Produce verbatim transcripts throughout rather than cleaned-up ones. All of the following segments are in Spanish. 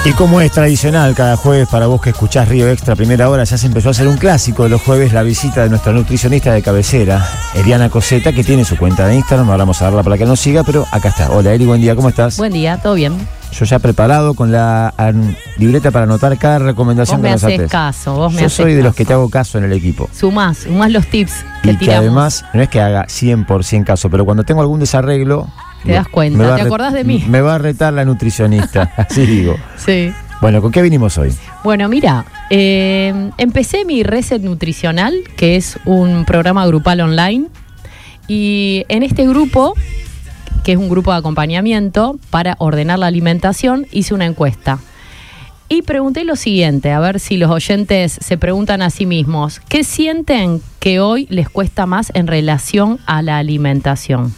Y como es tradicional cada jueves para vos que escuchás Río Extra Primera Hora, ya se empezó a hacer un clásico de los jueves, la visita de nuestra nutricionista de cabecera, Eliana Coseta, que tiene su cuenta de Instagram. Ahora vamos a darla para que nos siga, pero acá está. Hola Eli, buen día, ¿cómo estás? Buen día, ¿todo bien? Yo ya preparado con la an, libreta para anotar cada recomendación que nos haces. Vos me haces caso, vos me Yo haces soy de caso. los que te hago caso en el equipo. Sumás, sumás los tips que y tiramos. que además, no es que haga cien por ciento caso, pero cuando tengo algún desarreglo... Te das cuenta, me va ¿te a re- acordás de mí? Me va a retar la nutricionista, así digo. Sí. Bueno, ¿con qué vinimos hoy? Bueno, mira, eh, empecé mi Reset Nutricional, que es un programa grupal online, y en este grupo, que es un grupo de acompañamiento para ordenar la alimentación, hice una encuesta. Y pregunté lo siguiente, a ver si los oyentes se preguntan a sí mismos, ¿qué sienten que hoy les cuesta más en relación a la alimentación?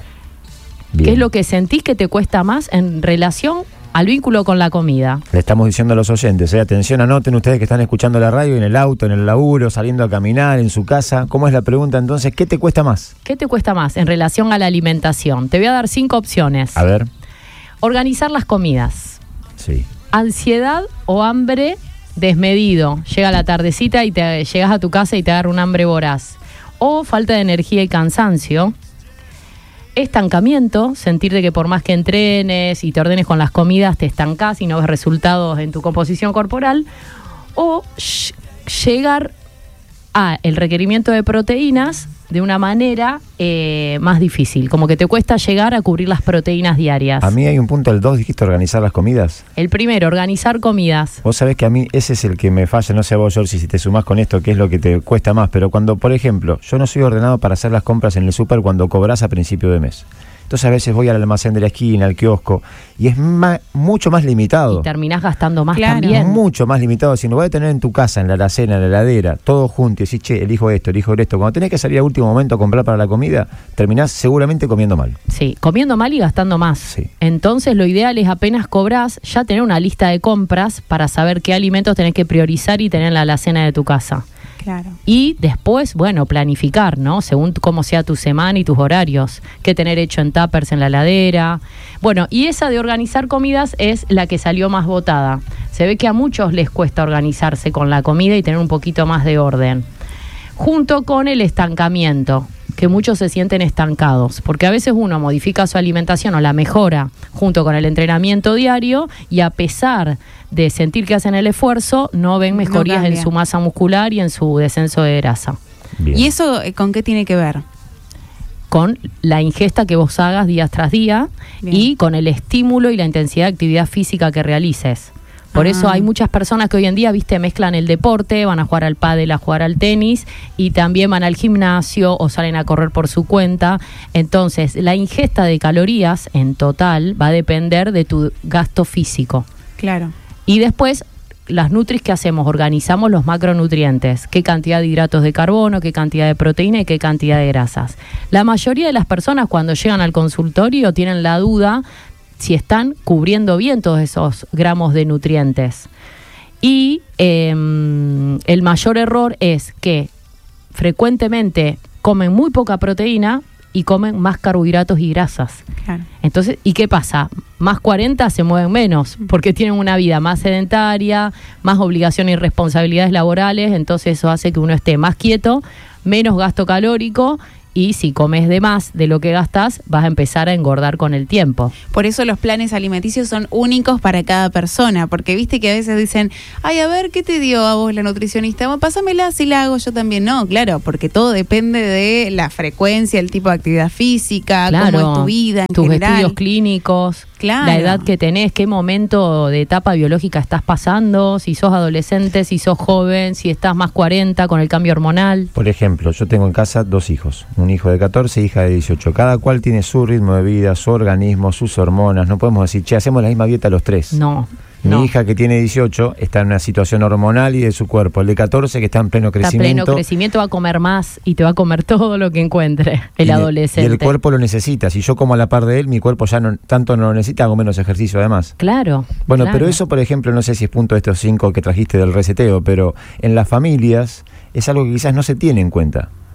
Bien. ¿Qué es lo que sentís que te cuesta más en relación al vínculo con la comida? Le estamos diciendo a los oyentes, eh, atención, anoten ustedes que están escuchando la radio en el auto, en el laburo, saliendo a caminar, en su casa. ¿Cómo es la pregunta entonces? ¿Qué te cuesta más? ¿Qué te cuesta más en relación a la alimentación? Te voy a dar cinco opciones. A ver. Organizar las comidas. Sí. Ansiedad o hambre desmedido. Llega la tardecita y te llegas a tu casa y te agarra un hambre voraz. O falta de energía y cansancio. Estancamiento, sentirte que por más que entrenes y te ordenes con las comidas te estancás y no ves resultados en tu composición corporal. O sh- llegar a el requerimiento de proteínas de una manera eh, más difícil, como que te cuesta llegar a cubrir las proteínas diarias. A mí hay un punto, el dos, dijiste organizar las comidas. El primero, organizar comidas. Vos sabés que a mí ese es el que me falla, no sé a vos, George, si te sumás con esto, qué es lo que te cuesta más, pero cuando, por ejemplo, yo no soy ordenado para hacer las compras en el súper cuando cobras a principio de mes. Entonces a veces voy al almacén de la esquina, al kiosco, y es ma- mucho más limitado. Y terminás gastando más Claro. también. Mucho más limitado. Si lo voy a tener en tu casa, en la alacena, en la heladera, todo junto, y decís, che, elijo esto, elijo esto. Cuando tenés que salir a último momento a comprar para la comida, terminás seguramente comiendo mal. Sí, comiendo mal y gastando más. Sí. Entonces lo ideal es apenas cobrás, ya tener una lista de compras para saber qué alimentos tenés que priorizar y tener en la alacena de tu casa. Claro. Y después, bueno, planificar, ¿no? Según cómo sea tu semana y tus horarios. Qué tener hecho en tuppers en la heladera. Bueno, y esa de organizar comidas es la que salió más votada. Se ve que a muchos les cuesta organizarse con la comida y tener un poquito más de orden. Junto con el estancamiento, que muchos se sienten estancados, porque a veces uno modifica su alimentación o la mejora junto con el entrenamiento diario y a pesar de sentir que hacen el esfuerzo, no ven mejorías cambia. en su masa muscular y en su descenso de grasa. Bien. ¿Y eso eh, con qué tiene que ver? Con la ingesta que vos hagas día tras día Bien. y con el estímulo y la intensidad de actividad física que realices. Por Ah. eso hay muchas personas que hoy en día, viste, mezclan el deporte, van a jugar al pádel, a jugar al tenis y también van al gimnasio o salen a correr por su cuenta. Entonces, la ingesta de calorías en total va a depender de tu gasto físico. Claro. Y después, las nutris que hacemos, organizamos los macronutrientes, qué cantidad de hidratos de carbono, qué cantidad de proteína y qué cantidad de grasas. La mayoría de las personas cuando llegan al consultorio tienen la duda si están cubriendo bien todos esos gramos de nutrientes. Y eh, el mayor error es que frecuentemente comen muy poca proteína y comen más carbohidratos y grasas. Claro. Entonces, ¿y qué pasa? Más cuarenta se mueven menos, porque tienen una vida más sedentaria, más obligaciones y responsabilidades laborales, entonces eso hace que uno esté más quieto, menos gasto calórico, y si comes de más de lo que gastas, vas a empezar a engordar con el tiempo. Por eso los planes alimenticios son únicos para cada persona, porque viste que a veces dicen, ay, a ver, ¿qué te dio a vos la nutricionista? Bueno, pásamela, si la hago yo también. No, claro, porque todo depende de la frecuencia, el tipo de actividad física, Claro, cómo es tu vida en tus general. estudios clínicos, Claro. la edad que tenés, qué momento de etapa biológica estás pasando, si sos adolescente, si sos joven, si estás más cuarenta con el cambio hormonal. Por ejemplo, yo tengo en casa dos hijos, un hijo de catorce y hija de dieciocho. Cada cual tiene su ritmo de vida, su organismo, sus hormonas. No podemos decir, che, hacemos la misma dieta los tres. No, Mi no. hija que tiene dieciocho está en una situación hormonal y de su cuerpo. El de catorce que está en pleno Está crecimiento. pleno crecimiento, va a comer más y te va a comer todo lo que encuentre el y de- adolescente. Y el cuerpo lo necesita. Si yo como a la par de él, mi cuerpo ya no, tanto no lo necesita, hago menos ejercicio además. Claro. Bueno, claro. pero eso, por ejemplo, no sé si es punto de estos cinco que trajiste del reseteo, pero en las familias es algo que quizás no se tiene en cuenta.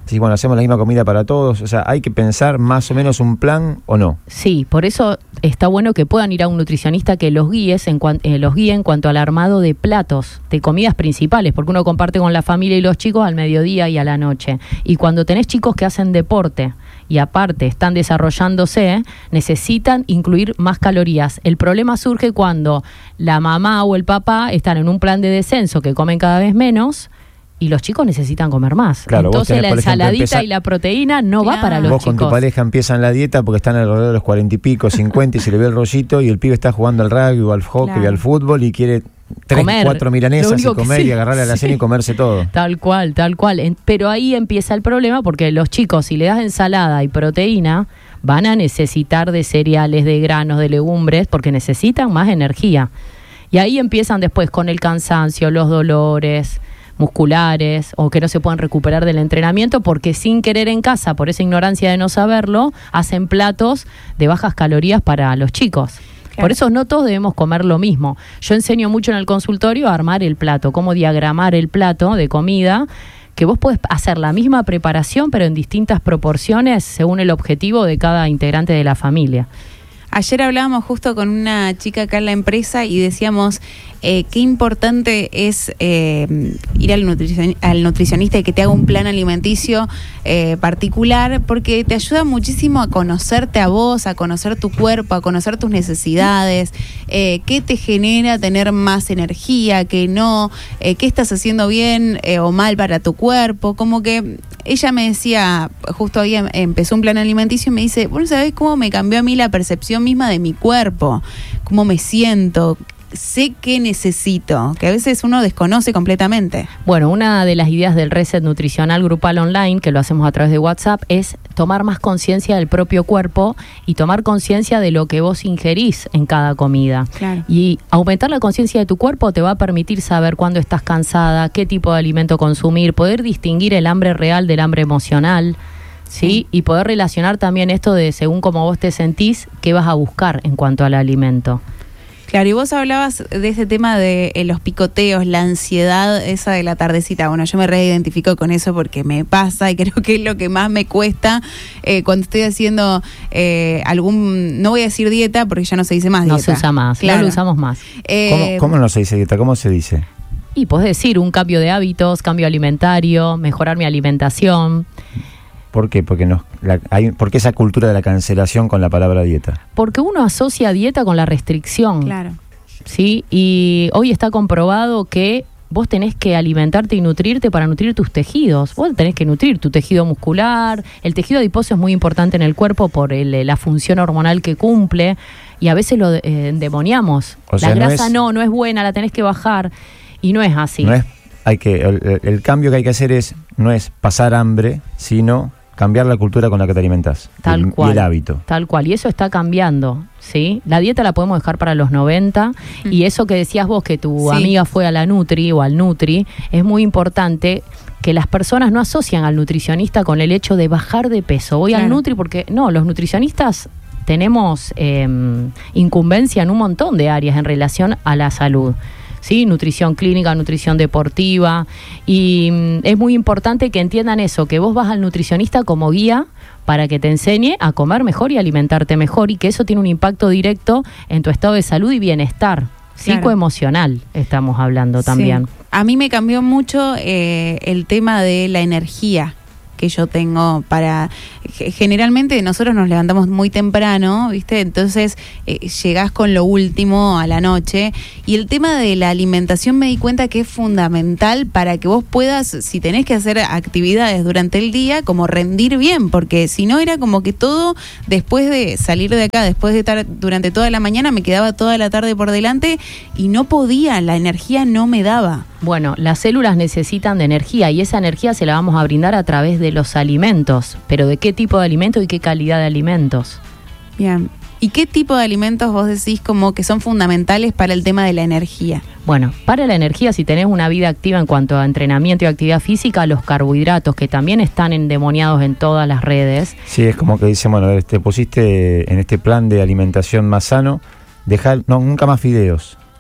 Sí, bueno, hacemos la misma comida para todos, o sea, ¿hay que pensar más o menos un plan o no? Sí, por eso está bueno que puedan ir a un nutricionista que los guíes en cuan, eh, los guíe en cuanto al armado de platos, de comidas principales, porque uno comparte con la familia y los chicos al mediodía y a la noche. Y cuando tenés chicos que hacen deporte y aparte están desarrollándose, necesitan incluir más calorías. El problema surge cuando la mamá o el papá están en un plan de descenso que comen cada vez menos, y los chicos necesitan comer más. Claro, entonces tenés, la por ejemplo, ensaladita empezar... y la proteína no claro. va para los Vos chicos. con tu pareja empiezan la dieta porque están alrededor de los cuarenta y pico, cincuenta y se le ve el rollito y el pibe está jugando al rugby o al hockey Claro. al fútbol y quiere tres, Comer. cuatro Lo milanesas y único que comer sí. y agarrarle a la cena Sí. y comerse todo. Tal cual, tal cual. En- Pero ahí empieza el problema porque los chicos, si le das ensalada y proteína, van a necesitar de cereales, de granos, de legumbres, porque necesitan más energía. Y ahí empiezan después con el cansancio, los dolores musculares o que no se puedan recuperar del entrenamiento porque sin querer en casa, por esa ignorancia de no saberlo, hacen platos de bajas calorías para los chicos. Claro. Por eso no todos debemos comer lo mismo. Yo enseño mucho en el consultorio a armar el plato, cómo diagramar el plato de comida, que vos podés hacer la misma preparación pero en distintas proporciones según el objetivo de cada integrante de la familia. Ayer hablábamos justo con una chica acá en la empresa y decíamos eh, qué importante es eh, ir al, nutricion- al nutricionista y que te haga un plan alimenticio eh, particular, porque te ayuda muchísimo a conocerte a vos, a conocer tu cuerpo, a conocer tus necesidades, eh, qué te genera tener más energía, qué no, eh, qué estás haciendo bien eh, o mal para tu cuerpo. Como que ella me decía, justo hoy em- empezó un plan alimenticio y me dice, bueno, ¿sabés cómo me cambió a mí la percepción misma de mi cuerpo? ¿Cómo me siento? Sé qué necesito, que a veces uno desconoce completamente. Bueno, una de las ideas del Reset Nutricional Grupal Online, que lo hacemos a través de WhatsApp, es tomar más conciencia del propio cuerpo y tomar conciencia de lo que vos ingerís en cada comida. Claro. Y aumentar la conciencia de tu cuerpo te va a permitir saber cuándo estás cansada, qué tipo de alimento consumir, poder distinguir el hambre real del hambre emocional, ¿sí? Sí. Y poder relacionar también esto de según cómo vos te sentís, qué vas a buscar en cuanto al alimento. Claro, y vos hablabas de ese tema de eh, los picoteos, la ansiedad esa de la tardecita. Bueno, yo me reidentifico con eso porque me pasa y creo que es lo que más me cuesta eh, cuando estoy haciendo eh, algún, no voy a decir dieta porque ya no se dice más No dieta. se usa más, Claro. no lo usamos más. Eh, ¿Cómo, ¿Cómo no se dice dieta? ¿Cómo se dice? Y podés decir un cambio de hábitos, cambio alimentario, mejorar mi alimentación. ¿Por qué? Porque nos, la, hay, ¿por qué esa cultura de la cancelación con la palabra dieta? Porque uno asocia dieta con la restricción. Claro. ¿Sí? Y hoy está comprobado que vos tenés que alimentarte y nutrirte para nutrir tus tejidos. Vos tenés que nutrir tu tejido muscular. El tejido adiposo es muy importante en el cuerpo por el, la función hormonal que cumple. Y a veces lo eh, endemoniamos. O sea, la no grasa es- no, no es buena, la tenés que bajar. Y no es así. No es, hay que, el, el cambio que hay que hacer es no es pasar hambre, sino cambiar la cultura con la que te alimentás. Tal el, cual. Y el hábito. Tal cual. Y eso está cambiando, ¿sí? La dieta la podemos dejar para los noventa. Mm. Y eso que decías vos, que tu Sí. amiga fue a la Nutri o al Nutri, es muy importante que las personas no asocian al nutricionista con el hecho de bajar de peso. Voy Claro. al Nutri porque, no, los nutricionistas tenemos eh, incumbencia en un montón de áreas en relación a la salud. ¿Sí? Nutrición clínica, nutrición deportiva, y mm, es muy importante que entiendan eso, que vos vas al nutricionista como guía para que te enseñe a comer mejor y alimentarte mejor, y que eso tiene un impacto directo en tu estado de salud y bienestar Claro. psicoemocional, estamos hablando también. Sí. A mí me cambió mucho eh, el tema de la energía que yo tengo para... ge- Generalmente nosotros nos levantamos muy temprano, ¿viste? Entonces eh, llegás con lo último a la noche, y el tema de la alimentación me di cuenta que es fundamental para que vos puedas, si tenés que hacer actividades durante el día, como rendir bien, porque si no era como que todo, después de salir de acá, después de estar durante toda la mañana, me quedaba toda la tarde por delante y no podía, la energía no me daba. Bueno, las células necesitan de energía y esa energía se la vamos a brindar a través de los alimentos. ¿Pero de qué tipo de alimentos y qué calidad de alimentos? Bien. ¿Y qué tipo de alimentos vos decís como que son fundamentales para el tema de la energía? Bueno, para la energía, si tenés una vida activa en cuanto a entrenamiento y actividad física, los carbohidratos, que también están endemoniados en todas las redes. Sí, es como que dicen, bueno, a ver, te pusiste en este plan de alimentación más sano, dejar, no, nunca más fideos.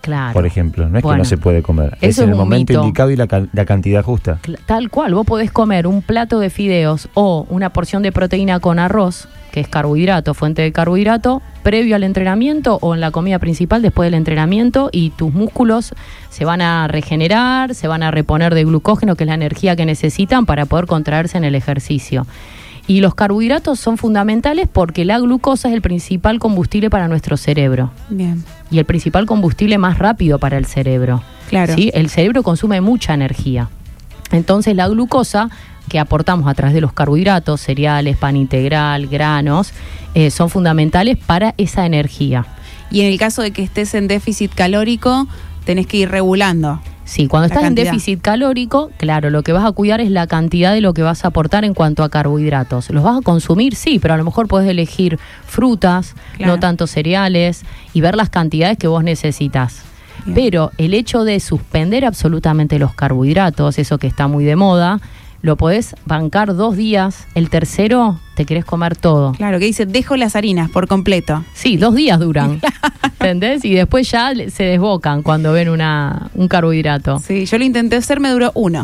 Claro. Por ejemplo, no es Bueno, que no se puede comer, es eso en es el un momento mito. indicado y la, ca- la cantidad justa. Cl- Tal cual, vos podés comer un plato de fideos o una porción de proteína con arroz, que es carbohidrato, fuente de carbohidrato, previo al entrenamiento o en la comida principal después del entrenamiento, y tus músculos se van a regenerar, se van a reponer de glucógeno, que es la energía que necesitan para poder contraerse en el ejercicio. Y los carbohidratos son fundamentales porque la glucosa es el principal combustible para nuestro cerebro Bien, y el principal combustible más rápido para el cerebro. claro. ¿Sí? El cerebro consume mucha energía. Entonces la glucosa que aportamos a través de los carbohidratos, cereales, pan integral, granos, eh, son fundamentales para esa energía. Y en el caso de que estés en déficit calórico, tenés que ir regulando. Sí, cuando La estás cantidad. en déficit calórico, claro, lo que vas a cuidar es la cantidad de lo que vas a aportar en cuanto a carbohidratos. ¿Los vas a consumir? Sí, pero a lo mejor podés elegir frutas, Claro. no tanto cereales, y ver las cantidades que vos necesitas. Bien. Pero el hecho de suspender absolutamente los carbohidratos, eso que está muy de moda, lo podés bancar dos días, el tercero te querés comer todo. Claro, que dice, dejo las harinas por completo. Sí, dos días duran, ¿entendés? Y después ya le- se desbocan cuando ven una, un carbohidrato. Sí, yo lo intenté hacer, me duró uno.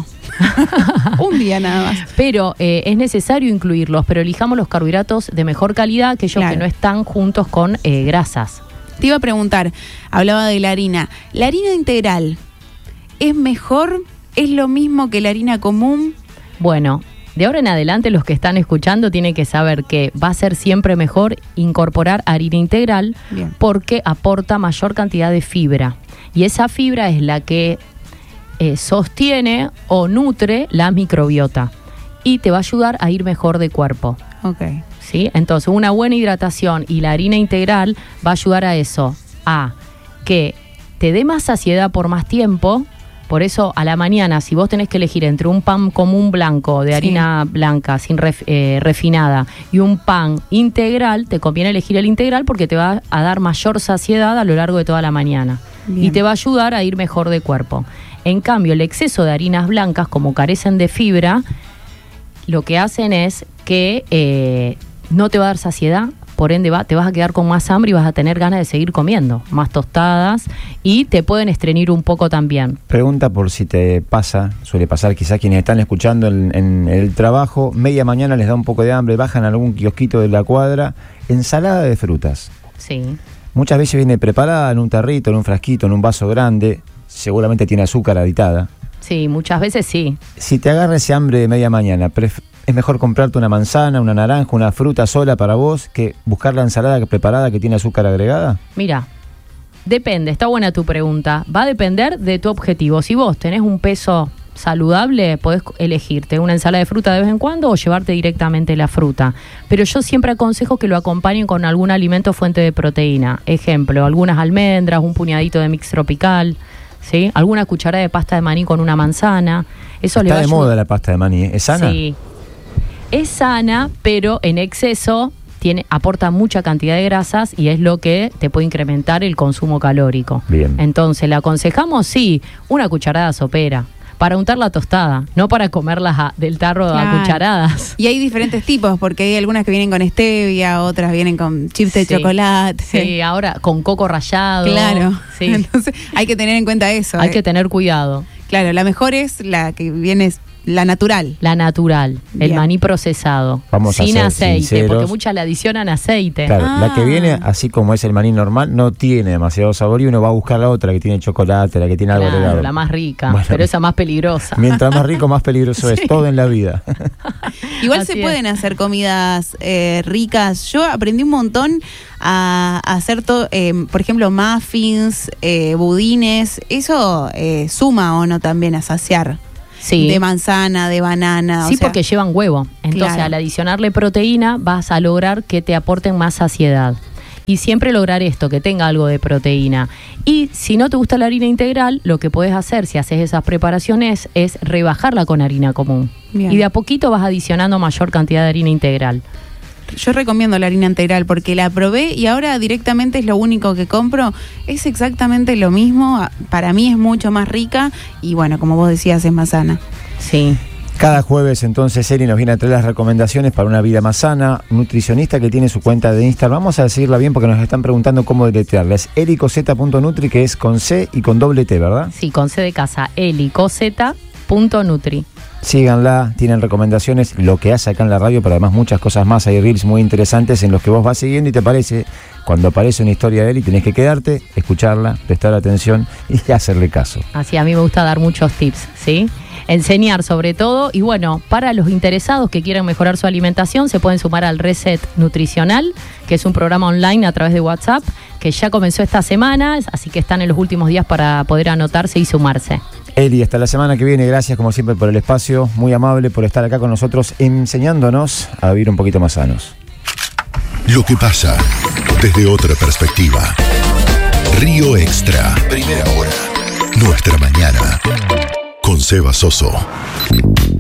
Un día nada más. Pero eh, es necesario incluirlos, pero elijamos los carbohidratos de mejor calidad, aquellos Claro. que no están juntos con eh, grasas. Te iba a preguntar, hablaba de la harina. ¿La harina integral es mejor? ¿Es lo mismo que la harina común? Bueno, de ahora en adelante los que están escuchando tienen que saber que va a ser siempre mejor incorporar harina integral Bien. porque aporta mayor cantidad de fibra. Y esa fibra es la que eh, sostiene o nutre la microbiota y te va a ayudar a ir mejor de cuerpo. Ok. ¿Sí? Entonces, una buena hidratación y la harina integral va a ayudar a eso, a que te dé más saciedad por más tiempo. Por eso, a la mañana, si vos tenés que elegir entre un pan común blanco, de Sí. harina blanca, sin ref- eh, refinada, y un pan integral, te conviene elegir el integral porque te va a dar mayor saciedad a lo largo de toda la mañana. Bien. Y te va a ayudar a ir mejor de cuerpo. En cambio, el exceso de harinas blancas, como carecen de fibra, lo que hacen es que eh, no te va a dar saciedad, por ende va, te vas a quedar con más hambre y vas a tener ganas de seguir comiendo, más tostadas, y te pueden estreñir un poco también. Pregunta por si te pasa, suele pasar quizás quienes están escuchando en, en el trabajo, media mañana les da un poco de hambre, bajan a algún kiosquito de la cuadra, ensalada de frutas. Sí. Muchas veces viene preparada en un tarrito, en un frasquito, en un vaso grande, seguramente tiene azúcar aditada. Sí, muchas veces sí. Si te agarra ese hambre de media mañana, pref- es mejor comprarte una manzana, una naranja, una fruta sola para vos que buscar la ensalada preparada que tiene azúcar agregada. Mira, depende, está buena tu pregunta. Va a depender de tu objetivo. Si vos tenés un peso saludable, podés elegirte una ensalada de fruta de vez en cuando o llevarte directamente la fruta. Pero yo siempre aconsejo que lo acompañen con algún alimento fuente de proteína. Ejemplo, algunas almendras, un puñadito de mix tropical, ¿sí? Alguna cucharada de pasta de maní con una manzana. Eso le va Está a de ayudar. moda la pasta de maní, ¿eh? ¿Es sana? Sí. Es sana, pero en exceso tiene, aporta mucha cantidad de grasas y es lo que te puede incrementar el consumo calórico. Bien. Entonces, ¿le aconsejamos? Sí, una cucharada sopera. Para untar la tostada, no para comerlas a- del tarro Claro. a cucharadas. Y hay diferentes tipos, porque hay algunas que vienen con stevia, otras vienen con chips de Sí. chocolate. Sí, ahora con coco rallado. Claro. Sí. Entonces hay que tener en cuenta eso. Hay eh. que tener cuidado. Claro, la mejor es la que viene, la natural. La natural, el Bien. maní procesado. Vamos a sin ser aceite, sinceros. porque muchas le adicionan aceite. Claro, Ah. la que viene, así como es el maní normal, no tiene demasiado sabor y uno va a buscar la otra que tiene chocolate, la que tiene algo Claro, agregado. la más rica, Bueno, pero esa más peligrosa. Mientras más rico, más peligroso es. Sí. Todo en la vida. Igual Así se es. pueden hacer comidas eh, ricas. Yo aprendí un montón a, a hacer, to- eh, por ejemplo, muffins, eh, budines. Eso eh, suma o no también a saciar. Sí. De manzana, de banana. o Sí, sea, porque llevan huevo. Entonces, Claro. al adicionarle proteína, vas a lograr que te aporten más saciedad. Y siempre lograr esto, que tenga algo de proteína. Y si no te gusta la harina integral, lo que puedes hacer si haces esas preparaciones es rebajarla con harina común. Bien. Y de a poquito vas adicionando mayor cantidad de harina integral. Yo recomiendo la harina integral porque la probé y ahora directamente es lo único que compro. Es exactamente lo mismo. Para mí es mucho más rica y bueno, como vos decías, es más sana. Sí. Cada jueves entonces Eli nos viene a traer las recomendaciones para una vida más sana, nutricionista que tiene su cuenta de Instagram. Vamos a decirla bien porque nos están preguntando cómo deletrearla. Es eli coseta punto nutri, que es con C y con doble T, ¿verdad? Sí, con C de casa, eli coseta punto nutri. Síganla, tienen recomendaciones, lo que hace acá en la radio, pero además muchas cosas más. Hay reels muy interesantes en los que vos vas siguiendo y te parece, cuando aparece una historia de Eli, tenés que quedarte, escucharla, prestar atención y hacerle caso. Así, a mí me gusta dar muchos tips, ¿sí? Enseñar sobre todo, y bueno, para los interesados que quieran mejorar su alimentación, se pueden sumar al Reset Nutricional, que es un programa online a través de WhatsApp, que ya comenzó esta semana, así que están en los últimos días para poder anotarse y sumarse. Eli, hasta la semana que viene, gracias como siempre por el espacio, muy amable por estar acá con nosotros, enseñándonos a vivir un poquito más sanos. Lo que pasa desde otra perspectiva. Río Extra, primera hora. Nuestra mañana. Con Seba Soso.